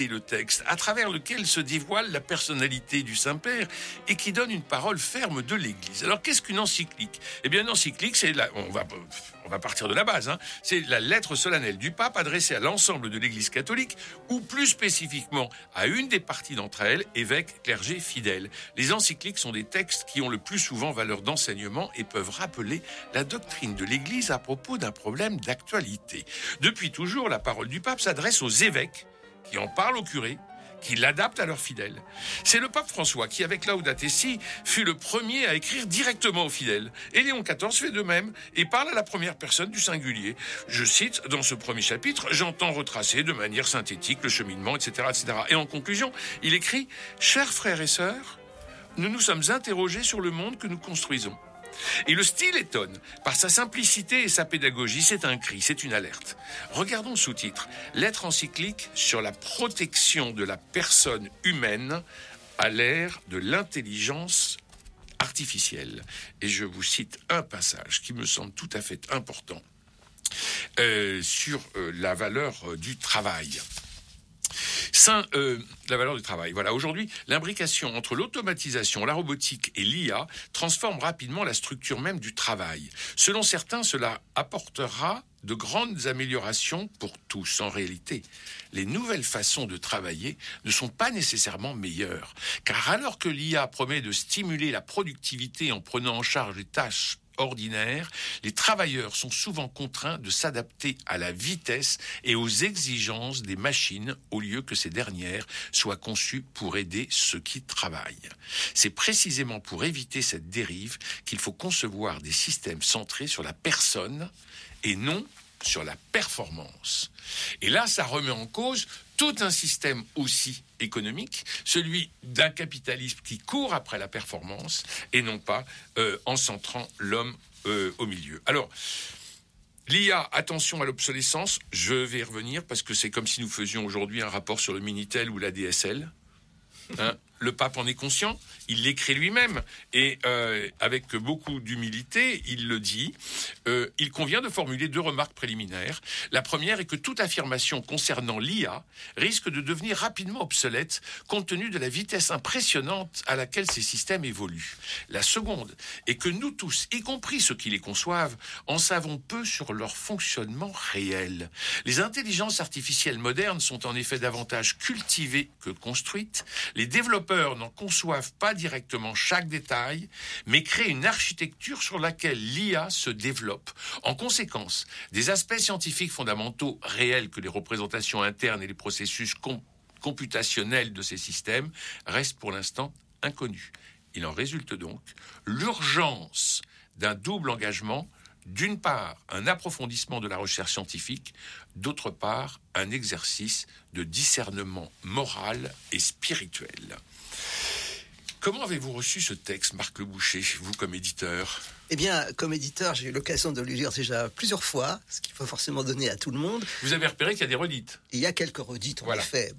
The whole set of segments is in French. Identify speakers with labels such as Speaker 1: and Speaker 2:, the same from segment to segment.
Speaker 1: le texte, à travers lequel se dévoile la personnalité du Saint-Père et qui donne une parole ferme de l'Église. Alors, qu'est-ce qu'une encyclique ? Eh bien, une encyclique, on va partir de la base, c'est la lettre solennelle du pape adressée à l'ensemble de l'Église catholique, ou plus spécifiquement à une des parties d'entre elles, évêques, clergés, fidèles. Les encycliques sont des textes qui ont le plus souvent valeur d'enseignement et peuvent rappeler la doctrine de l'Église à propos d'un problème d'actualité. Depuis toujours, la parole du pape s'adresse aux évêques, qui en parlent aux curés, qui l'adaptent à leurs fidèles. C'est le pape François qui, avec Laudato Si, fut le premier à écrire directement aux fidèles. Et Léon XIV fait de même et parle à la première personne du singulier. Je cite dans ce premier chapitre, « J'entends retracer de manière synthétique le cheminement, etc., etc. » Et en conclusion, il écrit « Chers frères et sœurs, nous nous sommes interrogés sur le monde que nous construisons. » Et le style étonne. Par sa simplicité et sa pédagogie, c'est un cri, c'est une alerte. Regardons le sous-titre. Lettre encyclique sur la protection de la personne humaine à l'ère de l'intelligence artificielle. Et je vous cite un passage qui me semble tout à fait important sur la valeur du travail. La valeur du travail. Voilà. Aujourd'hui, l'imbrication entre l'automatisation, la robotique et l'IA transforme rapidement la structure même du travail. Selon certains, cela apportera de grandes améliorations pour tous. En réalité, les nouvelles façons de travailler ne sont pas nécessairement meilleures. Car alors que l'IA promet de stimuler la productivité en prenant en charge les tâches ordinaires, les travailleurs sont souvent contraints de s'adapter à la vitesse et aux exigences des machines au lieu que ces dernières soient conçues pour aider ceux qui travaillent. C'est précisément pour éviter cette dérive qu'il faut concevoir des systèmes centrés sur la personne et non sur la performance. Et là, ça remet en cause tout un système aussi économique, celui d'un capitalisme qui court après la performance et non pas en centrant l'homme au milieu. Alors, l'IA, attention à l'obsolescence, je vais y revenir parce que c'est comme si nous faisions aujourd'hui un rapport sur le Minitel ou la DSL. Le pape en est conscient, il l'écrit lui-même et avec beaucoup d'humilité, il le dit. Il convient de formuler 2 remarques préliminaires. La première est que toute affirmation concernant l'IA risque de devenir rapidement obsolète compte tenu de la vitesse impressionnante à laquelle ces systèmes évoluent. La seconde est que nous tous, y compris ceux qui les conçoivent, en savons peu sur leur fonctionnement réel. Les intelligences artificielles modernes sont en effet davantage cultivées que construites. Les développeurs n'en conçoivent pas directement chaque détail, mais créent une architecture sur laquelle l'IA se développe. En conséquence, des aspects scientifiques fondamentaux réels que les représentations internes et les processus computationnels de ces systèmes restent pour l'instant inconnus. Il en résulte donc l'urgence d'un double engagement. D'une part, un approfondissement de la recherche scientifique, d'autre part, un exercice de discernement moral et spirituel. Comment avez-vous reçu ce texte, Marc Le Boucher, vous comme éditeur ?
Speaker 2: Eh bien, comme éditeur, j'ai eu l'occasion de le lire déjà plusieurs fois, ce qu'il faut forcément donner à tout le monde.
Speaker 1: Vous avez repéré qu'il y a des redites ?
Speaker 2: Il y a quelques redites, en effet.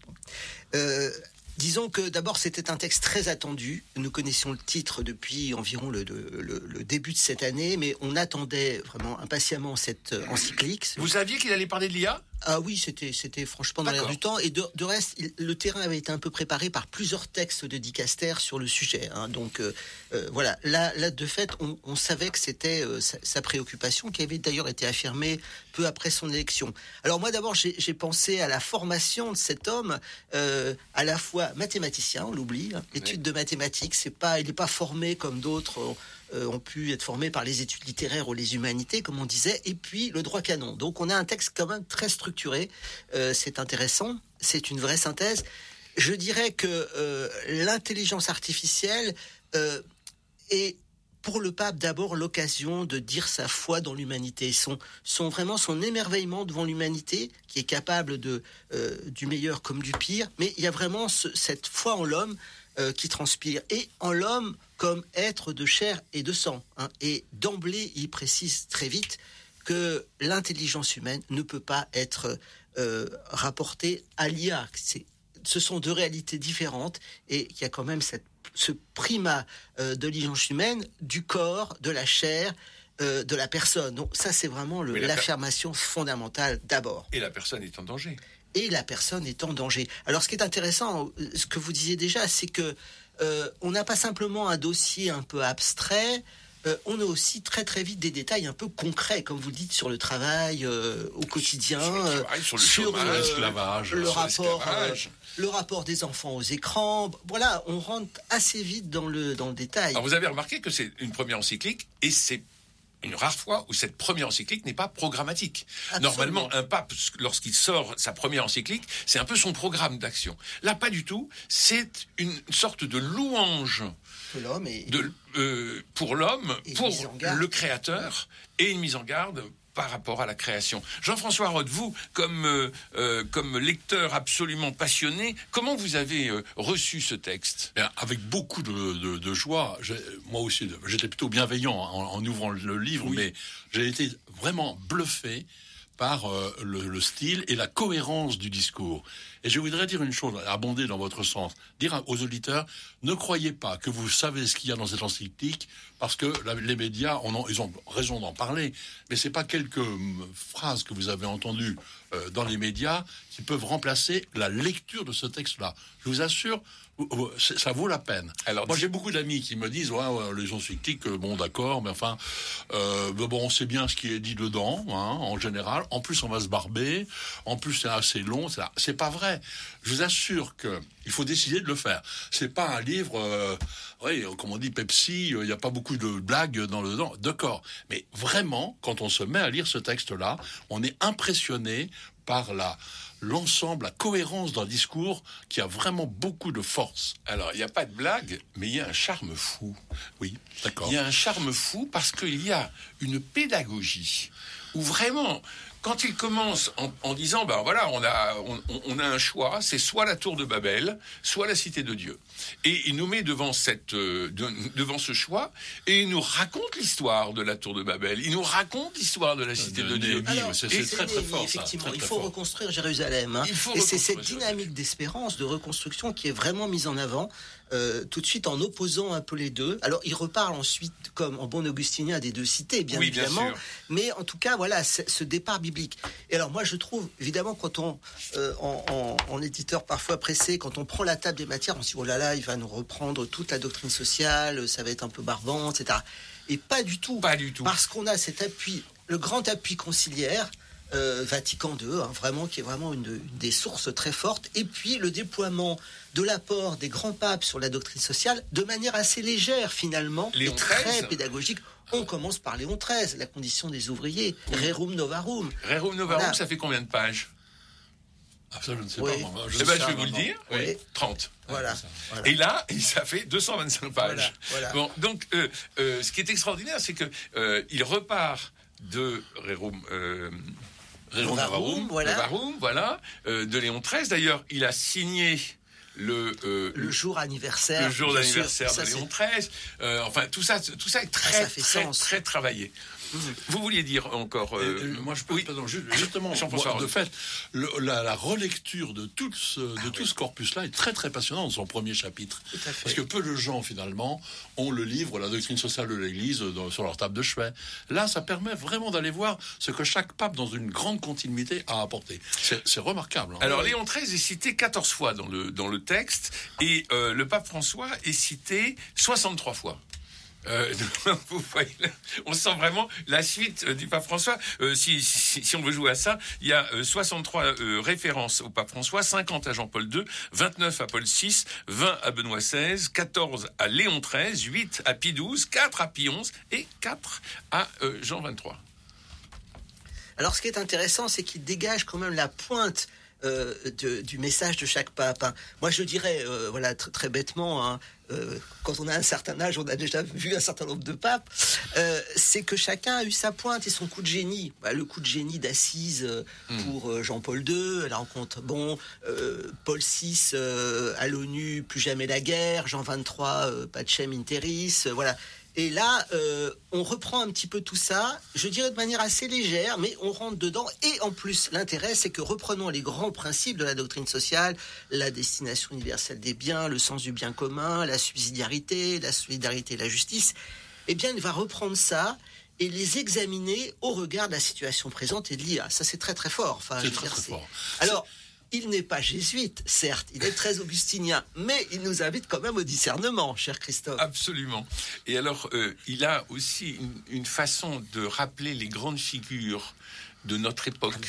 Speaker 2: Disons que d'abord c'était un texte très attendu. Nous connaissions le titre depuis environ le début de cette année, mais on attendait vraiment impatiemment cette encyclique.
Speaker 1: Vous saviez qu'il allait parler de l'IA ?
Speaker 2: Ah oui, c'était franchement dans l'air du temps. Et de reste, le terrain avait été un peu préparé par plusieurs textes de dicastère sur le sujet. Donc voilà, là de fait, on savait que c'était sa préoccupation, qui avait d'ailleurs été affirmée peu après son élection. Alors moi d'abord, j'ai pensé à la formation de cet homme, à la fois mathématicien, on l'oublie, études de mathématiques. Il n'est pas formé comme d'autres ont pu être formés par les études littéraires ou les humanités, comme on disait, et puis le droit canon. Donc on a un texte quand même très structuré, c'est intéressant, c'est une vraie synthèse. Je dirais que l'intelligence artificielle est pour le pape d'abord l'occasion de dire sa foi dans l'humanité, vraiment son émerveillement devant l'humanité, qui est capable du meilleur comme du pire, mais il y a vraiment cette foi en l'homme qui transpire, et en l'homme comme être de chair et de sang. Et d'emblée, il précise très vite que l'intelligence humaine ne peut pas être rapportée à l'IA. Ce sont 2 réalités différentes, et il y a quand même ce primat de l'intelligence humaine, du corps, de la chair, de la personne. Donc ça, c'est vraiment l'affirmation fondamentale d'abord.
Speaker 1: Et la personne est en danger.
Speaker 2: et la personne est en danger. Alors, ce qui est intéressant, ce que vous disiez déjà, c'est que on n'a pas simplement un dossier un peu abstrait. On a aussi très très vite des détails un peu concrets, comme vous dites, sur le travail au quotidien,
Speaker 1: sur l'esclavage,
Speaker 2: le rapport des enfants aux écrans. Voilà, on rentre assez vite dans le détail.
Speaker 1: Alors vous avez remarqué que c'est une première encyclique, et c'est une rare fois où cette première encyclique n'est pas programmatique. Absolument. Normalement, un pape, lorsqu'il sort sa première encyclique, c'est un peu son programme d'action. Là, pas du tout. C'est une sorte de louange pour l'homme, pour le créateur, et une mise en garde par rapport à la création. Jean-François Rode, vous, comme lecteur absolument passionné, comment vous avez reçu ce texte ?
Speaker 3: Bien, avec beaucoup de joie. Moi aussi, j'étais plutôt bienveillant en ouvrant le livre, oui. Mais j'ai été vraiment bluffé par le style et la cohérence du discours. Et je voudrais dire une chose, abonder dans votre sens, dire aux auditeurs, ne croyez pas que vous savez ce qu'il y a dans cette encyclique, parce que les médias, ils ont raison d'en parler, mais c'est pas quelques phrases que vous avez entendues dans les médias qui peuvent remplacer la lecture de ce texte-là. Je vous assure, ça vaut la peine. Alors, moi, j'ai beaucoup d'amis qui me disent, les encycliques, bon, d'accord, mais enfin, on sait bien ce qui est dit dedans, en général. En plus, on va se barber. En plus, c'est assez long. C'est pas vrai. Je vous assure qu'il faut décider de le faire. C'est pas un livre, comme on dit, Pepsi, il n'y a pas beaucoup de blagues dedans. D'accord. Mais vraiment, quand on se met à lire ce texte-là, on est impressionné par l'ensemble, la cohérence d'un discours qui a vraiment beaucoup de force.
Speaker 1: Alors, il n'y a pas de blague, mais il y a un charme fou.
Speaker 3: Oui, d'accord.
Speaker 1: Il y a un charme fou parce qu'il y a une pédagogie où vraiment, quand il commence en disant, on a un choix, c'est soit la tour de Babel, soit la cité de Dieu. Et il nous met devant ce choix, et il nous raconte l'histoire de la tour de Babel. Il nous raconte l'histoire de la cité de Dieu.
Speaker 3: Alors, c'est très très fort.
Speaker 2: Effectivement,
Speaker 3: ça,
Speaker 2: il faut reconstruire Jérusalem. Et c'est cette dynamique d'espérance, de reconstruction qui est vraiment mise en avant. Tout de suite en opposant un peu les deux. Alors il reparle ensuite, comme en bon augustinien, des deux cités, bien évidemment, mais en tout cas, voilà, ce départ biblique. Et alors moi je trouve, évidemment, quand on, en éditeur parfois pressé, quand on prend la table des matières, on se dit, oh là là, il va nous reprendre toute la doctrine sociale, ça va être un peu barbant, etc. Et pas du tout.
Speaker 1: Pas du tout.
Speaker 2: Parce qu'on a cet appui, le grand appui conciliaire, Vatican II, vraiment, qui est vraiment une des sources très fortes, et puis le déploiement de l'apport des grands papes sur la doctrine sociale de manière assez légère finalement, et très pédagogique. On commence par Léon XIII, la condition des ouvriers, Rerum Novarum.
Speaker 1: Rerum Novarum, voilà. Ça fait combien de pages ?
Speaker 3: Ça, je ne sais pas. Moi,
Speaker 1: je vais vous le dire. Oui. 30.
Speaker 2: Voilà.
Speaker 1: Et là, ça fait 225 pages.
Speaker 2: Voilà.
Speaker 1: Bon, donc, ce qui est extraordinaire, c'est que il repart de Rerum Novarum, de Léon XIII. D'ailleurs, il a signé le
Speaker 2: jour d'anniversaire
Speaker 1: de Léon XIII. Tout ça est très travaillé. Vous vouliez dire encore
Speaker 3: moi je peux justement de fait la relecture de tout ce corpus-là est très très passionnant dans son premier chapitre, parce que peu de gens finalement ont le livre La doctrine sociale de l'Église sur leur table de chevet. Là ça permet vraiment d'aller voir ce que chaque pape dans une grande continuité a apporté. C'est remarquable.
Speaker 1: Alors Léon XIII est cité 14 fois dans le texte, et le pape François est cité 63 fois. Vous voyez, on sent vraiment la suite du pape François. Si on veut jouer à ça, il y a 63 références au pape François, 50 à Jean-Paul II, 29 à Paul VI, 20 à Benoît XVI, 14 à Léon XIII, 8 à Pie XII, 4 à Pie XI et 4 à Jean XXIII.
Speaker 2: Alors ce qui est intéressant, c'est qu'il dégage quand même la pointe du message de chaque pape. Moi je dirais, très, très bêtement, quand on a un certain âge, on a déjà vu un certain nombre de papes, c'est que chacun a eu sa pointe et son coup de génie. Le coup de génie d'Assise pour Jean-Paul II, la rencontre, Paul VI à l'ONU, plus jamais la guerre, Jean XXIII, Pacem in terris, voilà. Et là, on reprend un petit peu tout ça, je dirais de manière assez légère, mais on rentre dedans. Et en plus, l'intérêt, c'est que reprenons les grands principes de la doctrine sociale, la destination universelle des biens, le sens du bien commun, la subsidiarité, la solidarité et la justice. Eh bien, il va reprendre ça et les examiner au regard de la situation présente et de l'IA. Ça, c'est très, très fort.
Speaker 3: C'est très fort.
Speaker 2: Alors, il n'est pas jésuite, certes, il est très augustinien, mais il nous invite quand même au discernement, cher Christophe.
Speaker 1: Absolument. Et alors, il a aussi une façon de rappeler les grandes figures de notre époque.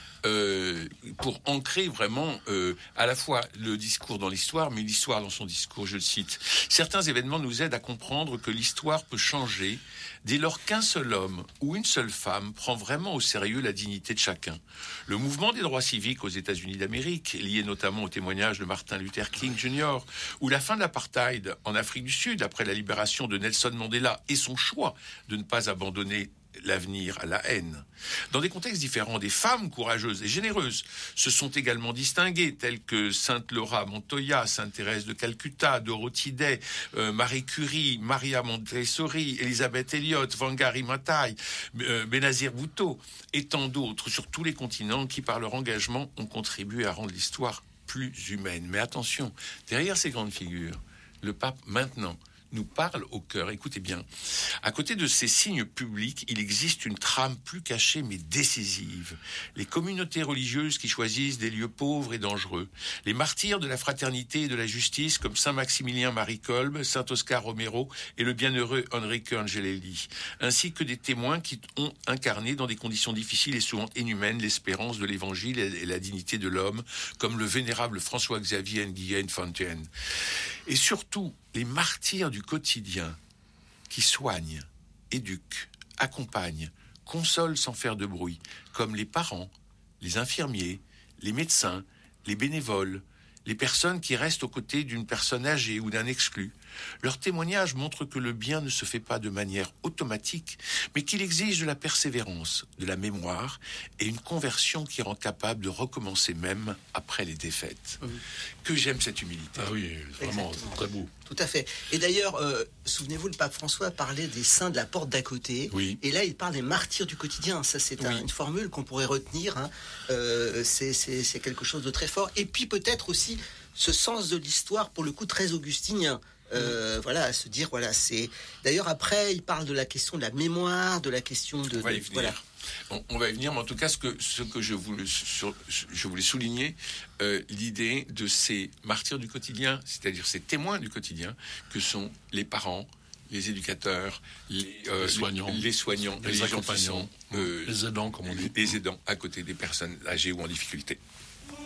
Speaker 1: Pour ancrer vraiment à la fois le discours dans l'histoire, mais l'histoire dans son discours, je le cite. Certains événements nous aident à comprendre que l'histoire peut changer dès lors qu'un seul homme ou une seule femme prend vraiment au sérieux la dignité de chacun. Le mouvement des droits civiques aux États-Unis d'Amérique, lié notamment au témoignage de Martin Luther King Jr., ou la fin de l'apartheid en Afrique du Sud après la libération de Nelson Mandela et son choix de ne pas abandonner l'avenir à la haine. Dans des contextes différents, des femmes courageuses et généreuses se sont également distinguées, telles que Sainte Laura Montoya, Sainte Thérèse de Calcutta, Dorothy Day, Marie Curie, Maria Montessori, Elisabeth Elliot, Wangari Maathai, Benazir Bhutto et tant d'autres sur tous les continents qui, par leur engagement, ont contribué à rendre l'histoire plus humaine. Mais attention, derrière ces grandes figures, le pape maintenant nous parle au cœur. Écoutez bien. À côté de ces signes publics, il existe une trame plus cachée mais décisive. Les communautés religieuses qui choisissent des lieux pauvres et dangereux. Les martyrs de la fraternité et de la justice comme Saint Maximilien Marie Kolbe, Saint Oscar Romero et le bienheureux Enrique Angelelli. Ainsi que des témoins qui ont incarné dans des conditions difficiles et souvent inhumaines l'espérance de l'évangile et la dignité de l'homme, comme le vénérable François-Xavier Nguyen Fontaine. Et surtout, les martyrs du quotidien qui soignent, éduquent, accompagnent, consolent sans faire de bruit, comme les parents, les infirmiers, les médecins, les bénévoles, les personnes qui restent aux côtés d'une personne âgée ou d'un exclu. Leur témoignage montre que le bien ne se fait pas de manière automatique, mais qu'il exige de la persévérance, de la mémoire et une conversion qui rend capable de recommencer même après les défaites. Oui. Que j'aime cette humilité.
Speaker 3: Ah oui, vraiment, c'est très beau.
Speaker 2: Tout à fait. Et d'ailleurs, souvenez-vous, le pape François parlait des saints de la porte d'à côté. Oui. Et là, il parle des martyrs du quotidien. Ça, c'est une formule qu'on pourrait retenir. Hein. C'est quelque chose de très fort. Et puis peut-être aussi ce sens de l'histoire, pour le coup, très augustinien. Voilà, à se dire, voilà, c'est... D'ailleurs, après, il parle de la question de la mémoire, de la question de...
Speaker 1: On va y venir. Voilà. On va y venir, mais en tout cas, ce que je voulais souligner, l'idée de ces martyrs du quotidien, c'est-à-dire ces témoins du quotidien, que sont les parents, les éducateurs, les soignants, les
Speaker 3: accompagnants, les aidants, comme on dit.
Speaker 1: Les aidants à côté des personnes âgées ou en difficulté.